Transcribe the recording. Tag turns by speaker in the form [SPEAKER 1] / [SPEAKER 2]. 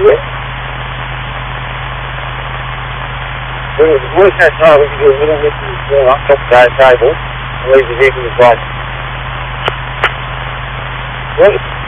[SPEAKER 1] The worst that time we can do a little bit of the top table and leave the vehicle as well. What?